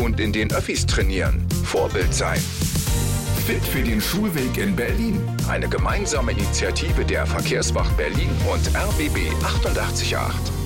und in den Öffis trainieren. Vorbild sein. Fit für den Schulweg in Berlin. Eine gemeinsame Initiative der Verkehrswacht Berlin und RBB 888.